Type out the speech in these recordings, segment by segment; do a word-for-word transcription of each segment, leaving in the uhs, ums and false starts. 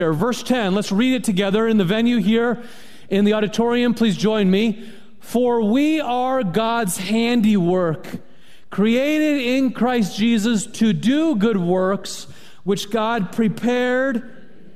Verse ten, let's read it together in the venue here in the auditorium. Please join me. For we are God's handiwork, created in Christ Jesus to do good works, which God prepared.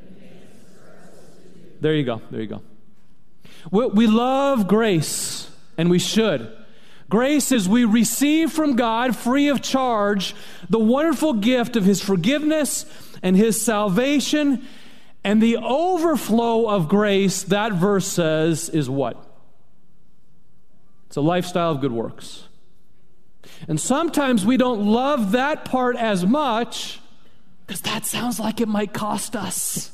There you go. There you go. We, we love grace, and we should. Grace is we receive from God free of charge the wonderful gift of His forgiveness and His salvation. And the overflow of grace, that verse says, is what? It's a lifestyle of good works. And sometimes we don't love that part as much because that sounds like it might cost us.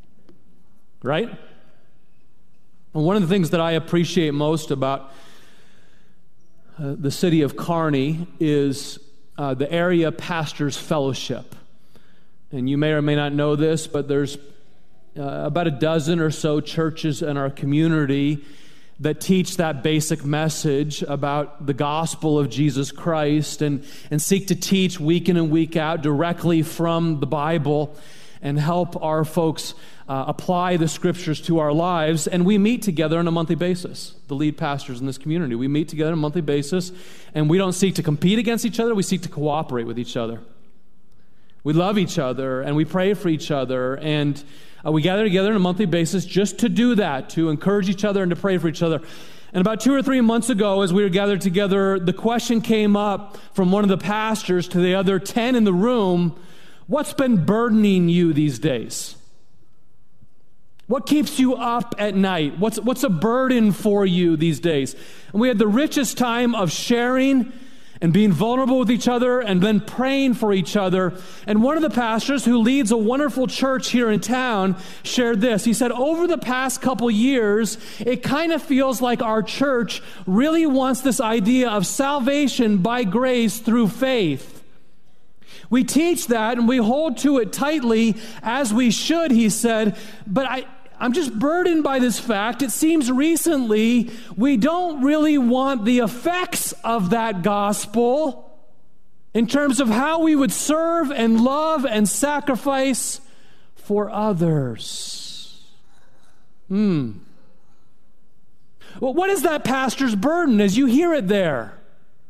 Right? And one of the things that I appreciate most about uh, the city of Kearney is uh, the area pastors fellowship. And you may or may not know this, but there's Uh, about a dozen or so churches in our community that teach that basic message about the gospel of Jesus Christ and, and seek to teach week in and week out directly from the Bible and help our folks uh, apply the scriptures to our lives. And we meet together on a monthly basis, the lead pastors in this community. We meet together on a monthly basis, and we don't seek to compete against each other. We seek to cooperate with each other. We love each other, and we pray for each other, and Uh, we gather together on a monthly basis just to do that, to encourage each other and to pray for each other. And about two or three months ago, as we were gathered together, the question came up from one of the pastors to the other ten in the room, what's been burdening you these days? What keeps you up at night? What's, what's a burden for you these days? And we had the richest time of sharing and being vulnerable with each other, and then praying for each other. And one of the pastors who leads a wonderful church here in town shared this. He said, over the past couple years, it kind of feels like our church really wants this idea of salvation by grace through faith. We teach that and we hold to it tightly as we should, he said, but I... I'm just burdened by this fact. It seems recently we don't really want the effects of that gospel in terms of how we would serve and love and sacrifice for others. Hmm. Well, what is that pastor's burden as you hear it there?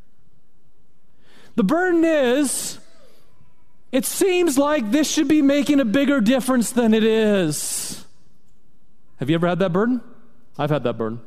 The burden is, it seems like this should be making a bigger difference than it is. Have you ever had that burden? I've had that burden.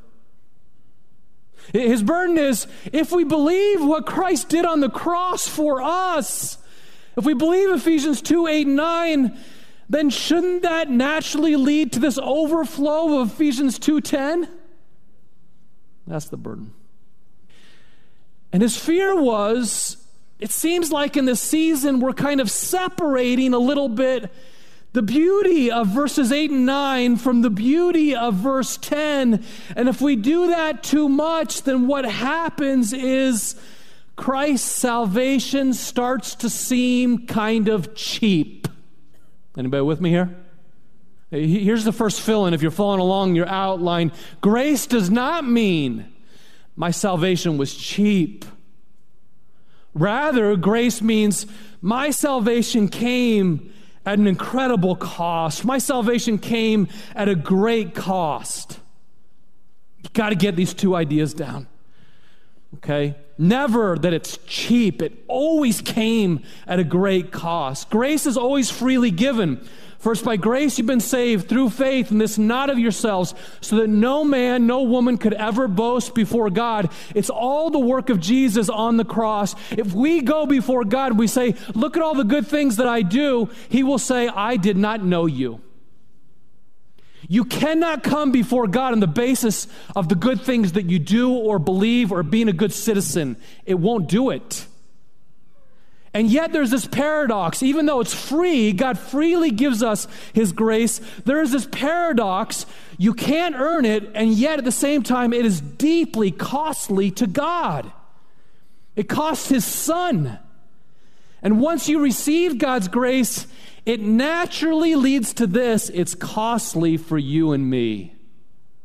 His burden is, if we believe what Christ did on the cross for us, if we believe Ephesians two, eight, and nine, then shouldn't that naturally lead to this overflow of Ephesians two, ten? That's the burden. And his fear was, it seems like in this season we're kind of separating a little bit the beauty of verses eight and nine from the beauty of verse ten. And if we do that too much, then what happens is Christ's salvation starts to seem kind of cheap. Anybody with me here? Here's the first fill-in. If you're following along your outline, grace does not mean my salvation was cheap. Rather, grace means my salvation came at an incredible cost. My salvation came at a great cost. You've got to get these two ideas down. Okay? Never that it's cheap. It always came at a great cost. Grace is always freely given. First, by grace you've been saved through faith, and this not of yourselves, so that no man, no woman could ever boast before God. It's all the work of Jesus on the cross. If we go before God and we say, look at all the good things that I do, He will say, I did not know you. You cannot come before God on the basis of the good things that you do or believe or being a good citizen. It won't do it. And yet there's this paradox. Even though it's free, God freely gives us His grace. There is this paradox. You can't earn it, and yet at the same time, it is deeply costly to God. It costs His Son. And once you receive God's grace, it naturally leads to this. It's costly for you and me.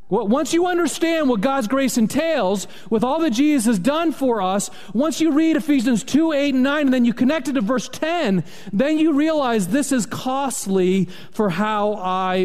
Well, once you understand what God's grace entails, with all that Jesus has done for us, once you read Ephesians two, eight, and nine, and then you connect it to verse ten, then you realize this is costly for how I